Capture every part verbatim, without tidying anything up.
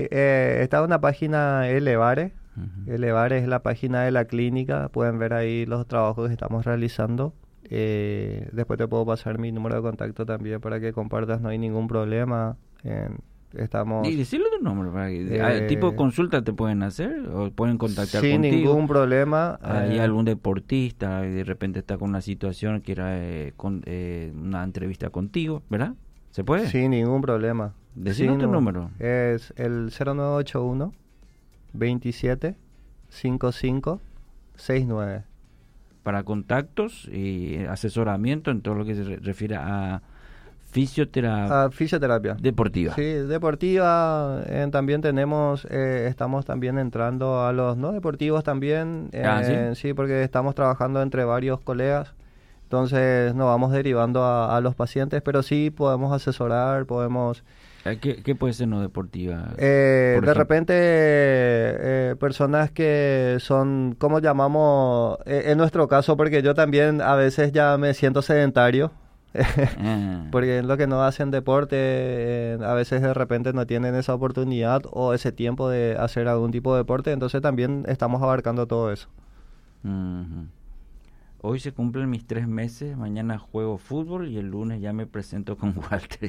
eh, está una página Elevare. Ujú. Elevare es la página de la clínica. Pueden ver ahí los trabajos que estamos realizando. Eh, después te puedo pasar mi número de contacto también para que compartas. No hay ningún problema. Eh, estamos Y decirle tu nombre, para que, Eh, ¿a- tipo de consulta te pueden hacer o pueden contactar sin contigo? ningún problema. Hay eh, algún deportista y de repente está con una situación, quiera eh, con, eh, una entrevista contigo, ¿verdad? ¿Se puede? Sin ningún problema. Decinos Sin tu ningún- número. Es el cero nueve ocho uno veintisiete cincuenta y cinco sesenta y nueve. Para contactos y asesoramiento en todo lo que se re- refiere a fisioterapia Ah, fisioterapia. deportiva. Sí, deportiva. eh, también tenemos, eh, estamos también entrando a los no deportivos también. Ah, eh, ¿sí? Porque estamos trabajando entre varios colegas. Entonces nos vamos derivando a, a los pacientes, pero sí podemos asesorar, podemos... Eh, ¿Qué, qué puede ser no deportiva? Eh, Por de ejemplo. repente, eh, personas que son, ¿cómo llamamos? Eh, en nuestro caso, porque yo también a veces ya me siento sedentario, Ah, porque es lo que no hacen deporte, eh, a veces de repente no tienen esa oportunidad o ese tiempo de hacer algún tipo de deporte, entonces también estamos abarcando todo eso. ujú. Hoy se cumplen mis tres meses, mañana juego fútbol y el lunes ya me presento con Walter.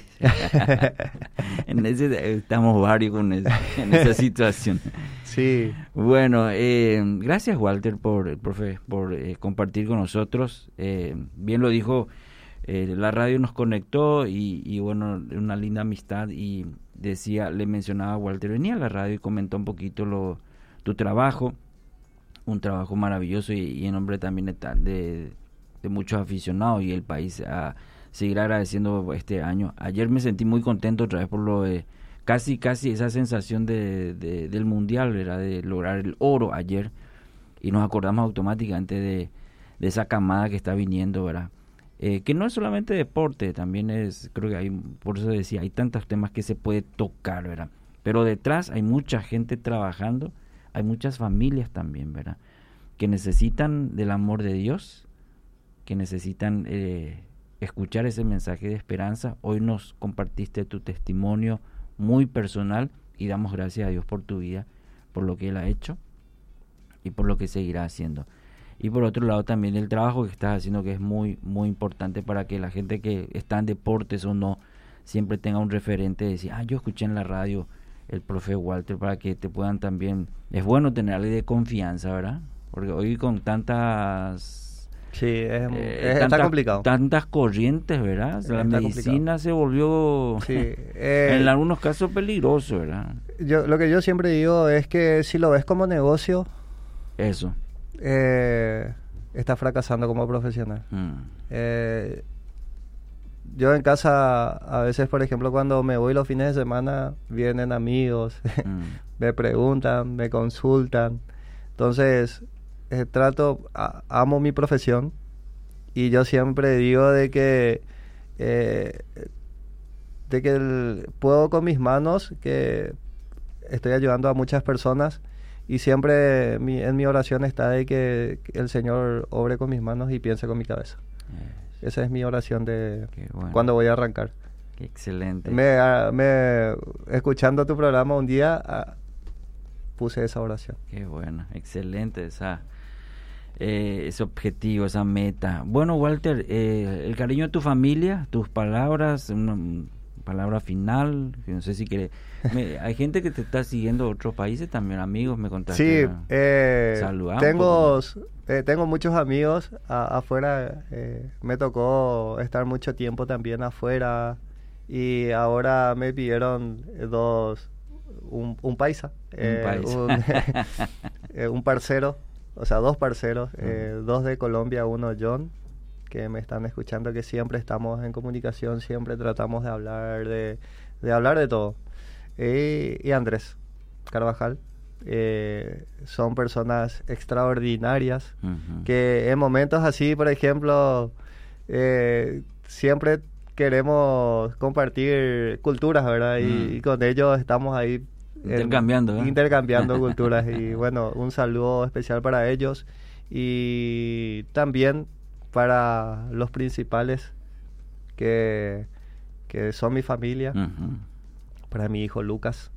En ese estamos varios con esa, en esa situación. Sí, Bueno, eh, gracias Walter por, profe, por eh, compartir con nosotros. Eh, bien lo dijo, eh, la radio nos conectó y, y bueno, una linda amistad y decía, le mencionaba a Walter, venía a la radio y comentó un poquito lo, tu trabajo. Un trabajo maravilloso y, y en nombre también de, ta- de, de muchos aficionados y el país a seguir agradeciendo este año. Ayer me sentí muy contento otra vez por lo de casi casi esa sensación de, de- del mundial, ¿verdad? De lograr el oro ayer y nos acordamos automáticamente de, de esa camada que está viniendo, ¿verdad? Eh, que no es solamente deporte, también es, creo que hay, por eso decía, hay tantos temas que se puede tocar, ¿verdad? Pero detrás hay mucha gente trabajando. Hay muchas familias también, ¿verdad? Que necesitan del amor de Dios, que necesitan eh, escuchar ese mensaje de esperanza. Hoy nos compartiste tu testimonio muy personal y damos gracias a Dios por tu vida, por lo que Él ha hecho y por lo que seguirá haciendo. Y por otro lado también el trabajo que estás haciendo, que es muy, muy importante para que la gente que está en deportes o no, siempre tenga un referente de decir, ah, yo escuché en la radio el profe Walter, para que te puedan también, es bueno tener alguien de confianza, ¿verdad? Porque hoy con tantas sí, es, eh, es- está tantas, complicado. tantas corrientes, ¿verdad? La Está medicina complicado. se volvió Sí, eh, en algunos casos peligroso, ¿verdad? yo, lo que yo siempre digo es que si lo ves como negocio, Eso. eh, estás fracasando como profesional. Mm. Eh, yo en casa, a veces, por ejemplo, cuando me voy los fines de semana, vienen amigos, Mm. me preguntan, me consultan. Entonces, eh, trato, a- amo mi profesión y yo siempre digo de que, eh, de que el- puedo con mis manos, que estoy ayudando a muchas personas y siempre mi- en mi oración está de que el Señor obre con mis manos y piense con mi cabeza. Eh, Esa es mi oración de qué bueno. cuando voy a arrancar. Qué excelente. Me, ah, me, escuchando tu programa un día, ah, puse esa oración. Qué bueno, excelente esa, eh, ese objetivo, esa meta. Bueno, Walter, eh, el cariño de tu familia, tus palabras, una mm, palabra final, que no sé si quieres. me- hay gente que te está siguiendo de otros países también, amigos, me contaste. Sí, ¿no? eh, Saludá un tengo, eh, tengo muchos amigos a- afuera. eh, me tocó estar mucho tiempo también afuera y ahora me pidieron eh, dos, un, un paisa, eh, paisa. un, eh, un parcero, o sea, dos parceros, eh, dos de Colombia, uno John, que me están escuchando, que siempre estamos en comunicación, siempre tratamos de hablar de, de hablar de todo. Eh, y Andrés Carvajal, eh, son personas extraordinarias Ujú. que en momentos así, por ejemplo, eh, siempre queremos compartir culturas, ¿verdad? Y, Mm. y con ellos estamos ahí en- Intercambiando, ¿eh? intercambiando culturas. Y bueno, un saludo especial para ellos y también para los principales que, que son mi familia, Ujú. para mi hijo Lucas,